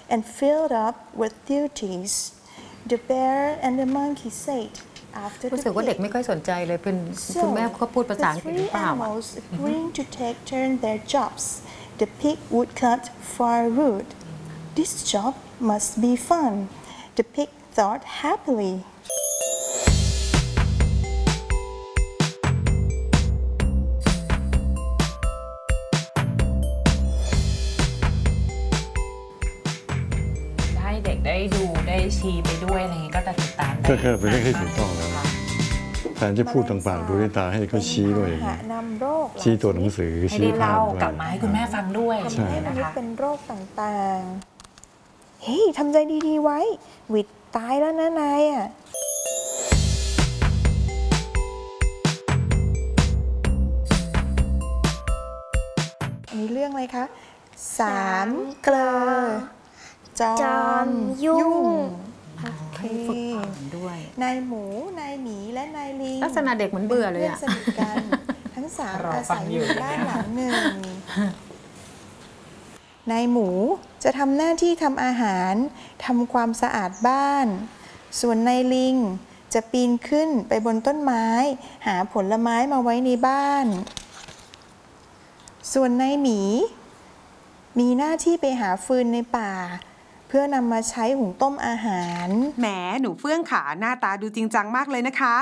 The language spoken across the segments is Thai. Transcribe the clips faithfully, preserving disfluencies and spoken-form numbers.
and filled up with duties. The bear and the monkey said after the รู้สึกว่าเด็กไม่ค่อยสนใจเลยเป็นคุณแม่ก็พูดภาษาอังกฤษหรือเปล่า The three animals agreed to take turn their jobs. The pig would cut firewood. This job must be fun. The pig thought happily. เด็กได้ดูได้ชี้ไปด้วยอะไรอย่างนี้ก็จะติดตามได้ก็แค่เป็นเรื่องที่ถูกต้องแล้วแทนที่พูดต่างๆดูด้วยตาให้เขาชี้ด้วยชี้ตัวหนังสือชี้ภาพด้วยกลับมาให้คุณแม่ฟังด้วยทำให้มนุษย์เป็นโรคต่างๆเฮ้ยทำใจดีๆไว้วิดตายแล้วนะนายอ่ะอันนี้เรื่องอะไรคะสามเกลอจอมยุ่งให้ฝึกอ่านด้วยนายหมูนายหมีและนายลิงลักษณะเด็กเหมือนเบื่อเลยอะสนิทกันทั้งสามอาศัยอยู่บ้านหลังหนึ่งนายหมูจะทำหน้าที่ทำอาหารทำความสะอาดบ้านส่วนนายลิงจะปีนขึ้นไปบนต้นไม้หาผลไม้มาไว้ในบ้านส่วนนายหมีมีหน้าที่ไปหาฟืนในป่าเพื่อนำมาใช้หุงต้มอาหารแหมหนูเฟื่องขาหน้าตาดูจริงจังมากเลยนะคะ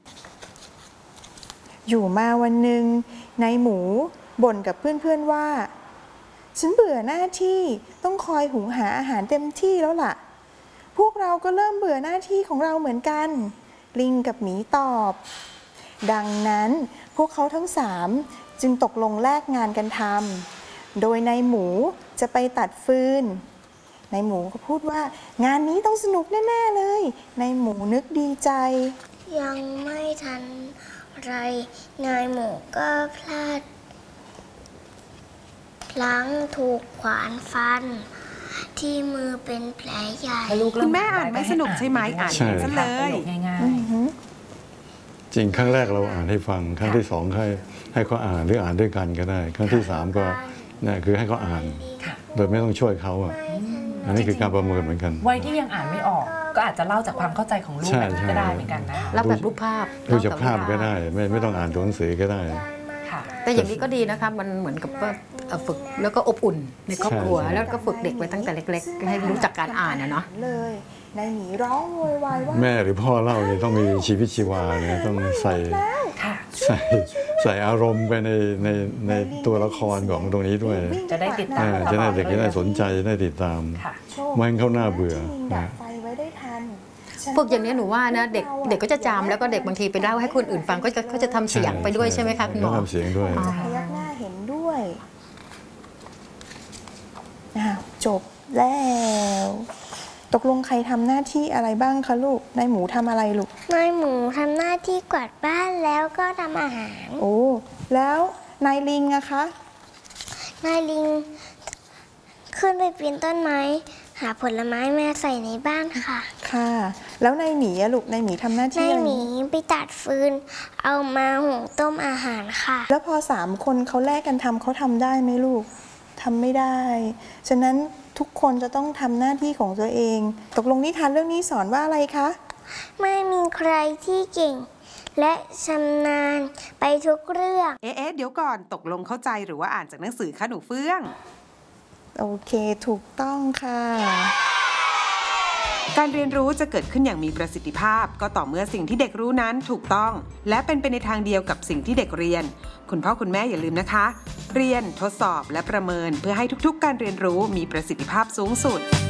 อยู่มาวันหนึ่งนายหมูบ่นกับเพื่อนๆว่าฉันเบื่อหน้าที่ต้องคอยหุงหาอาหารเต็มที่แล้วล่ะพวกเราก็เริ่มเบื่อหน้าที่ของเราเหมือนกันลิงกับหมีตอบดังนั้นพวกเขาทั้งสามจึงตกลงแลกงานกันทำโดยนายหมูจะไปตัดฟืนนายหมูก็พูดว่างานนี้ต้องสนุกแน่ๆเลยนายหมูนึกดีใจยังไม่ทันไรนายหมูก็พลาดพลั้งถูกขวานฟันที่มือเป็นแผลใหญ่คุณแม่อ่านไม่สนุกใช่ไหมอ่านซะเลยง่ายๆจริงครั้งแรกเราอ่านให้ฟังครั้งที่สองให้ให้เขาอ่านหรืออ่านด้วยกันก็ได้ครั้งที่สามก็นี่คือให้เขาอ่านโดยไม่ต้องช่วยเขาอ่ะอันนี้คือการประเมินเหมือนกันวัยที่ยังอ่านไม่ออกก็อาจจะเล่าจากความเข้าใจของลูกก็ได้เหมือนกันนะแล้วแบบรูปภาพดูจากภาพก็ได้ไม่ไม่ต้องอ่านตัวหนังสือก็ได้แต่อย่างนี้ก็ดีนะคะมันเหมือนกับว่าฝึกแล้วก็อบอุ่นในครอบครัวแล้วก็ฝึกเด็กไว้ตั้งแต่เล็กๆให้รู้จักการอ่านนะเนาะเลยนายหมีร้องโวยวายว่าแม่หรือพ่อเล่าเนี่ยต้องมีชีวิตชีวาเนี่ยต้องใส่ใส่ใส่อารมณ์ไปในในในตัวละครของตรงนี้ด้วยจะได้ติดตามจะได้เด็กจะได้สนใจได้ติดตามไม่ให้เขาหน้าเบื่อฝึกอย่างนี้หนูว่านะเด็กเด็กก็จะจำแล้วก็เด็กบางทีไปเล่าให้คนอื่นฟังก็จะก็จะทำเสียงไปด้วยใช่ไหมคะคุณหมอทำเสียงด้วยจะพยักหน้าเห็นด้วยจบแล้วตกลงใครทำหน้าที่อะไรบ้างคะลูกนายหมูทำอะไรลูกนายหมูทำหน้าที่กวาดบ้านแล้วก็ทำอาหารโอ้แล้วนายลิงอะคะนายลิงขึ้นไปปีนต้นไม้หาผลไม้มาใส่ในบ้านค่ะค่ะแล้วนายหมีอะลูกนายหมีทำหน้าที่นายหมีไปตัดฟืนเอามาหุงต้มอาหารค่ะแล้วพอสามคนเขาแลกกันทำเขาทำได้ไหมลูกทำไม่ได้ฉะนั้นทุกคนจะต้องทำหน้าที่ของตัวเองตกลงนิทานเรื่องนี้สอนว่าอะไรคะไม่มีใครที่เก่งและชำนาญไปทุกเรื่องเอ๊ะเดี๋ยวก่อนตกลงเข้าใจหรือว่าอ่านจากหนังสือคะหนูเฟื่องโอเคถูกต้องค่ะการเรียนรู้จะเกิดขึ้นอย่างมีประสิทธิภาพก็ต่อเมื่อสิ่งที่เด็กรู้นั้นถูกต้องและเป็นไปในทางเดียวกับสิ่งที่เด็กเรียนคุณพ่อคุณแม่อย่าลืมนะคะเรียนทดสอบและประเมินเพื่อให้ทุกๆการเรียนรู้มีประสิทธิภาพสูงสุด